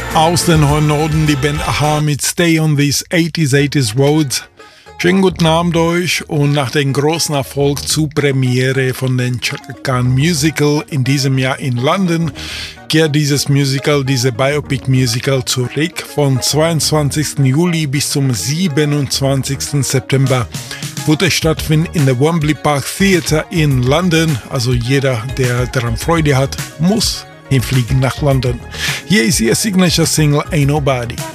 Aus den hohen Norden die Band Aha mit Stay on These 80s Roads. Schönen guten Abend euch und nach dem großen Erfolg zur Premiere von den Chaka Khan Musical in diesem Jahr in London kehrt dieses Biopic Musical zurück. Von 22. Juli bis zum 27. September wird es stattfinden in der Wembley Park Theatre in London. Also jeder, der daran Freude hat, muss hinfliegen nach London. Hier ist ihr Signature Single Ain't Nobody.